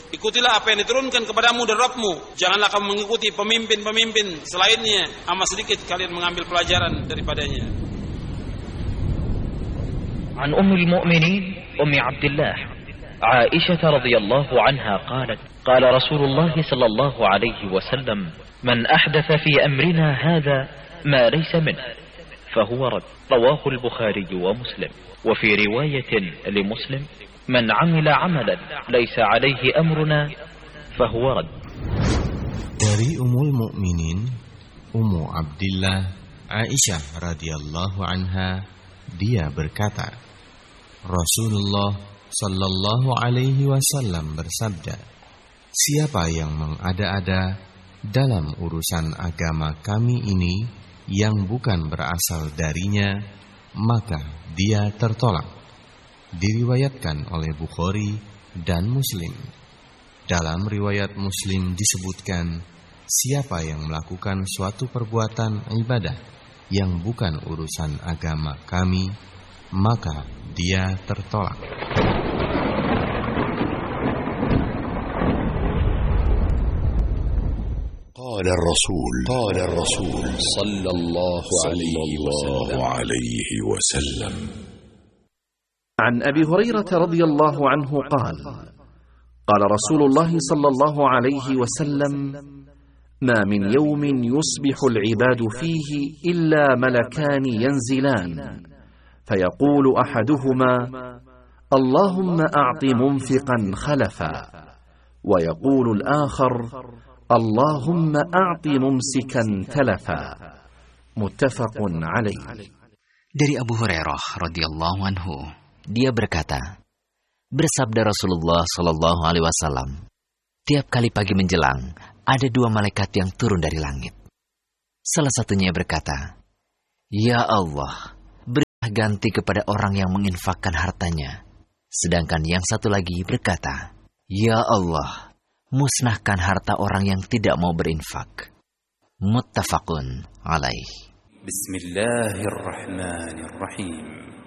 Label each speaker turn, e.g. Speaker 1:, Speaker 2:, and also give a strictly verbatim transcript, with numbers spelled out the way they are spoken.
Speaker 1: Ikutilah apa yang diturunkan kepadamu dari Rabbmu. Janganlah kamu mengikuti pemimpin-pemimpin selainnya. Amat sedikit kalian mengambil pelajaran daripadanya.
Speaker 2: An Ummul Mu'minin Ummi Abdullah Aisyah radhiyallahu anha qalat qala Rasulullah sallallahu alaihi wasallam man ahdatha fi amrina hadha ma laysa min fahuwa rad. Rawahu al-Bukhari wa Muslim. Wa fi riwayatin li Muslim man 'amila 'amalan laysa 'alaihi amruna fahuwa rad.
Speaker 3: Dari Ummul Mukminin Ummu Abdillah Aisyah radhiyallahu anha, dia berkata, Rasulullah sallallahu alaihi wasallam bersabda, siapa yang mengada-ada dalam urusan agama kami ini yang bukan berasal darinya, maka dia tertolak. Diriwayatkan oleh Bukhari dan Muslim. Dalam riwayat Muslim disebutkan, siapa yang melakukan suatu perbuatan ibadah yang bukan urusan agama kami, maka dia tertolak.
Speaker 4: قال الرسول قال الرسول صلى الله عليه وسلم
Speaker 5: عن أبي هريرة رضي الله عنه قال قال رسول الله صلى الله عليه وسلم ما من يوم يصبح العباد فيه إلا ملكان ينزلان فيقول أحدهما اللهم أعط منفقا خلفا ويقول الآخر اللهم أعط ممسكا تلفا متفق عليه.
Speaker 6: Dari Abu Hurairah radhiyallahu anhu, dia berkata, bersabda Rasulullah sallallahu alaihi wasallam, tiap kali pagi menjelang ada dua malaikat yang turun dari langit. Salah satunya berkata, ya Allah, berilah ganti kepada orang yang menginfakkan hartanya. Sedangkan yang satu lagi berkata, ya Allah, musnahkan harta orang yang tidak mau berinfak. Muttafaqun alaih.
Speaker 7: Bismillahirrahmanirrahim.